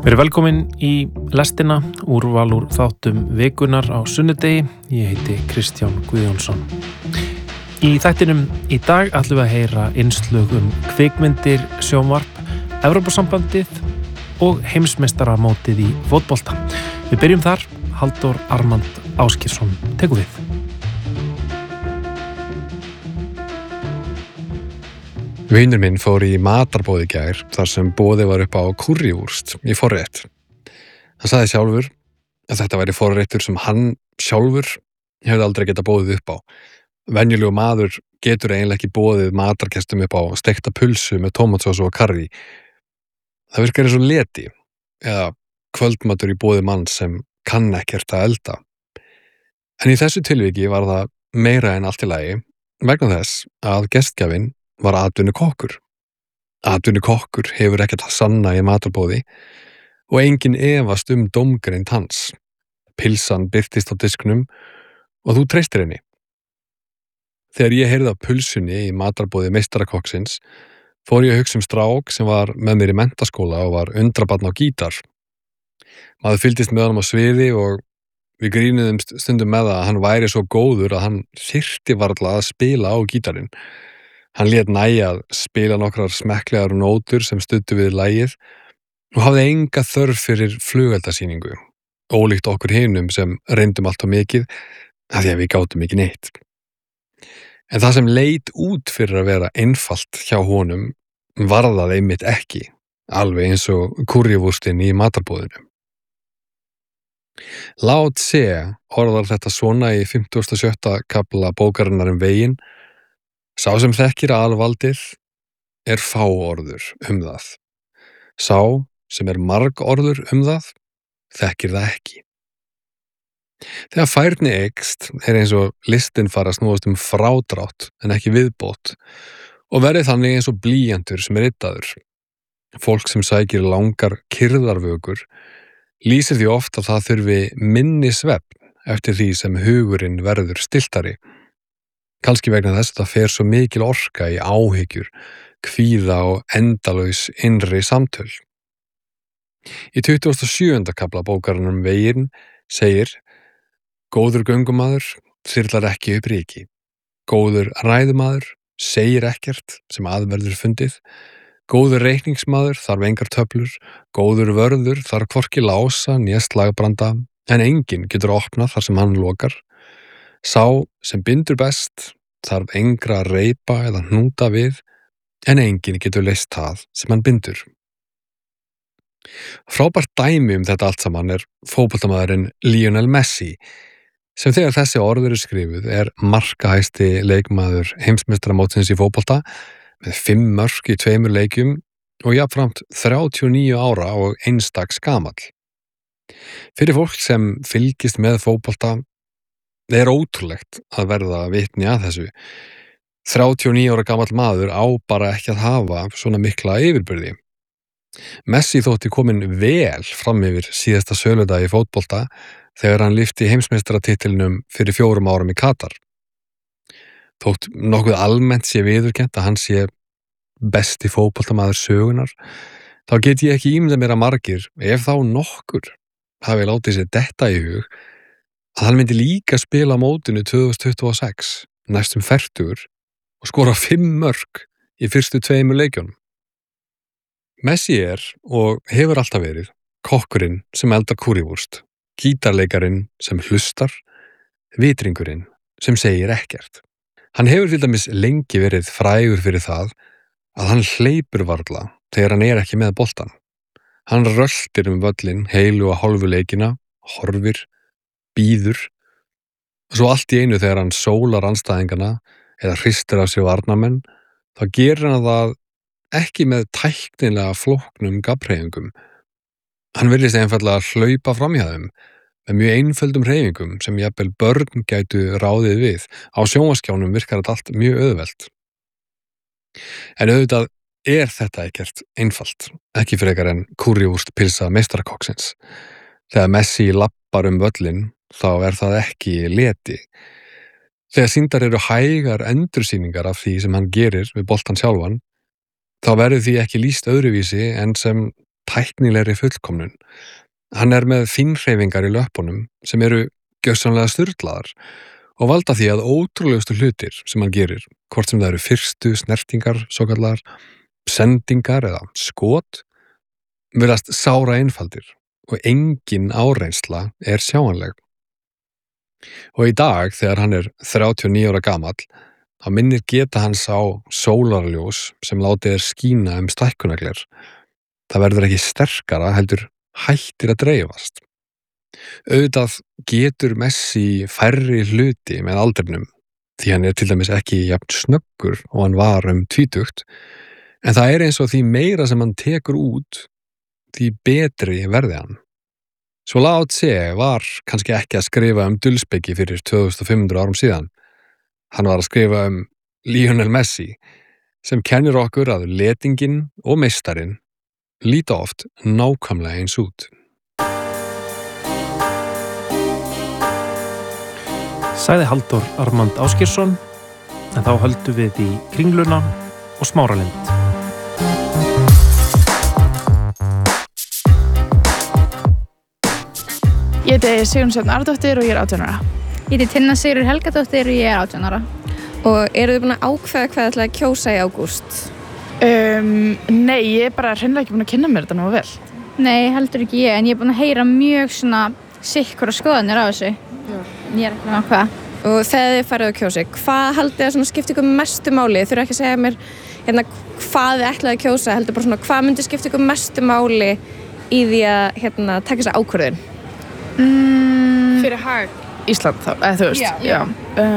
Verið velkomin í lestina, úrval úr þáttum vikunar á sunnudegi. Ég heiti Kristján Guðjónsson. Í þættinum í dag ætlum við að heyra innslög kvikmyndir, sjónvarp, Evrópusambandið og heimsmeistaramótið í fótbolta. Við byrjum þar, Halldór Armand Ásgeirsson tekur við. Vinur minn fór í matarboð í gær þar sem boðið var upp á kúrriúrst í forrétt. Hann sagði sjálfur að þetta væri forréttur sem hann sjálfur hefði aldrei getað boðið upp á. Venjulegur maður getur eiginlega ekki boðið matargestum upp á steikta pulsu með tómatsósu og karrí. Það virkar eins og leti eða kvöldmatur í boði manns sem kann ekkert að elda. En í þessu tilviki var það meira en allt í lagi vegna þess að gestgjafinn var atvinnukokkur. Atvinnukokkur hefur ekkert að sanna í matarboði og enginn efast dómgreind hans. Pylsan birtist á disknum og þú treystir henni. Þegar ég heyrði af pulsunni í matarboði meistarakokksins fór ég að hugsa strák sem var með mér í menntaskóla og var undrabarn á gítar. Maður fylgdist með honum á sviði og við grínuðum stundum með að hann væri svo góður að hann þyrfti varla að spila á gítarinn. Hann lét nægja að spila nokkrar smekklegar nótur sem studdu við lagið og hafði enga þörf fyrir flugeldasýningu, ólíkt okkur hinum sem reyndum allt of mikið af því að við gátum ekki neitt. En það sem leit út fyrir að vera einfalt hjá honum var það einmitt ekki, alveg eins og kúrriúrstin í matarboðinu. Lao Tse orðar þetta svona í 57. kafla bókarinnar Veginn: Sá sem þekkir alvaldið fáorður það. Sá sem margorður það, þekkir það ekki. Þegar færni eykst eins og listin fara að snúast frádrátt en ekki viðbót og verði þannig eins og blýantur sem yddaður. Fólk sem sækir langar kyrrðarvökur lýsir því oft að það þurfi minni svefn eftir því sem hugurinn verður stiltari. Kannski vegna þess að það fer svo mikil orka í áhyggjur, kvíða og endalaus innri samtöl. Í 27. kafla bókarinnar Veginn segir: Góður göngumaður þyrlar ekki upp ryki. Góður ræðumaður segir ekkert sem aðverður fundið. Góður reikningsmaður þarf engar töflur. Góður vörður þarf hvorki lása né slagbranda, en enginn getur opnað þar sem hann lokar. Sá sem bindur best þarf engra reipa eða hnúta við, en enginn getur leyst það sem hann bindur. Frábært dæmi þetta allt saman fótboltamaðurinn Lionel Messi, sem þegar þessi orð eru skrifuð markahæsti leikmaður heimsmeistaramótsins í fótbolta með 5 mörk í 2 leikjum og jafnframt 39 ára og einstaks gamall. Fyrir fólk sem fylgist með fótbolta ótrúlegt að verða vitni að þessu. 39 ára gamall maður á bara ekki að hafa svona mikla yfirburði. Messi þótti kominn vel fram yfir síðasta söludag í fótbolta þegar hann lyfti heimsmeistaratitilnum fyrir 4 árum í Katar. Þótt nokkuð almennt sé viðurkennt að hann sé besti fótboltamaður sögunar, þá get ég ekki ímyndað mér að margir, ef þá nokkur, hafi látið sér detta í hug að hann myndi líka spila á mótinu 2026, næstum 40 og skora 5 mörk í fyrstu 2 leikjunum. Messi og hefur alltaf verið kokkurinn sem eldar kúrriúrst, gítarleikarinn sem hlustar, vitringurinn sem segir ekkert. Hann hefur til dæmis lengi verið frægur fyrir það að hann hleypur varla þegar hann ekki með boltann. Hann röltir völlinn heilu og hálfu leikina, horfir, bíður, og svo allt í einu þegar hann sólar andstæðingana eða hristir af sér varnarmenn, þá gerir hann það ekki með tæknilega flóknum gabbhreyfingum. Hann virðist einfaldlega hlaupa framhjá þeim með mjög einföldum hreyfingum sem jafnvel börn gætu ráðið við. Á sjónvarpsskjánum virkar þetta allt mjög auðvelt. En auðvitað þetta ekkert einfalt, ekki frekar en kúrriúrst pylsa meistarakokksins. Þegar Messi lappar völlinn, þá það ekki leti. Þegar sýndar eru hægar endursýningar af því sem hann gerir við boltann sjálfan, þá verður því ekki lýst öðruvísi en sem tæknilegri fullkomnun. Hann með fínhreyfingar í löppunum sem eru gjörsamlega sturlaðar og valda því að ótrúlegustu hlutir sem hann gerir, hvort sem það eru fyrstu snertingar, svokallar, sendingar eða skot, virðast sára einfaldir og engin áreynsla sjáanleg. Og í dag, þegar hann 39 ára gamall, þá minnir geta hans á sólarljós sem látið skína stækkunargler. Það verður ekki sterkara, heldur hættir að dreifast. Auðvitað getur Messi færri hluti með aldrinum, því hann til dæmis ekki jafn snöggur og hann var 20, en það eins og því meira sem hann tekur út, því betri verði hann. Svo Lao Tse var kannski ekki að skrifa dulspeki fyrir 2500 árum síðan. Hann var að skrifa Lionel Messi, sem kennir okkur að letingin og meistarinn líta oft nákvæmlega eins út. Sagði Halldór Armand Ásgeirsson, en þá höldum við í Kringluna og Smáralind. Ég heiti Sigrún Sjöfn Ardóttir og ég 18 ára. Ég heiti Tinna Sigríður Helgadóttir og ég 18 ára. Og eru þið búin að ákveða hvað þið ætlaði að kjósa í ágúst? Nei, ég bara hreinlega ekki búin að kynna mér þetta nú vel. Nei, heldur ekki ég, en ég búin að heyra mjög svona sikkura skoðanir á þessu. Ég ekki með hvað. Og þegar þið farið að kjósa, hvað haldið að svona skipta ykkur mestu máli? Þið þurfa ekki að segja mér hvað þið ætlaði að kjósa, heldur bara svona hvað myndi skipta ykkur mestu máli í því að taka þessa ákvörðun? Fyrir hag Ísland þá, eða þú veist. Já.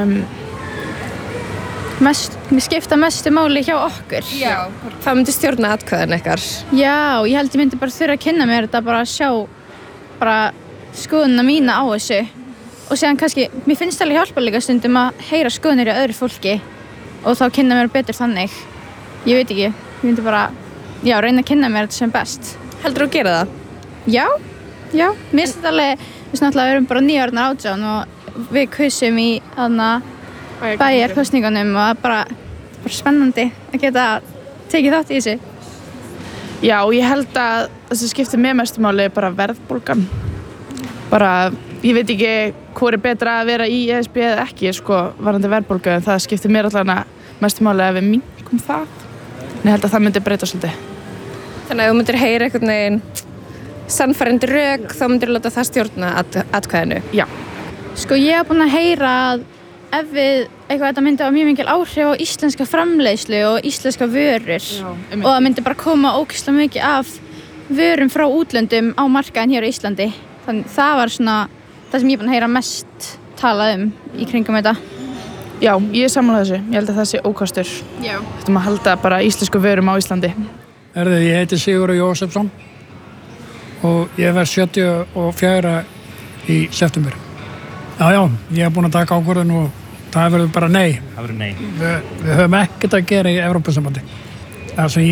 Mér skipta mestu máli hjá okkur. Já. Hvað myndi stjórna atkvæðin ykkar? Já, ég held ég myndi bara þurfa að kynna mér þetta, bara að sjá bara skoðunina mína á þessu. Og séðan kannski, mér finnst alveg hjálpa líka stundum að heyra skoðunir í öðru fólki og þá kynna mér betur þannig. Ég veit ekki, ég myndi bara, reyna að kynna mér þetta sem best. Heldur þú að gera það? Já, mér finnst þetta alveg, við náttúrulega erum bara 9 ára 18 og við kusum í bæjarkosningunum og bara spennandi að geta tekið þátt í þessu. Já, ég held að það sem skiptir mér mestu máli bara verðbólgan. Bara, ég veit ekki hvor betra að vera í ESB eða ekki, varðandi verðbólgu, en það skiptir mér allavega mestu máli að við minnkum það. En ég held að það myndi breyta svolítið. Þannig að þú myndir heyra einhvern veginn sannfærandi rök, þá myndir láta það stjórna atkvæðinu. Já. Ég hef búin að heyra að ef þetta myndi hafa mjög mikil áhrif á íslenska framleiðslu og íslenska vörur og það myndi bara koma ógeðslega mikið af vörum frá útlöndum á markaðinn hér á Íslandi. Þannig það var svona það sem ég er búin að heyra mest talað í kringum þetta. Já, ég er sammála þessu. Ég held að það sé ókostur. Já. Þetta að halda bara íslensku vörum á Íslandi. Ég heiti Sigurður Jósefsson og ég verð 74 í september. Já, ég er búin að taka ákvörðun og það verður bara nei. Það verður nei. Við höfum ekkert að gera í Evrópusambandi. Það sem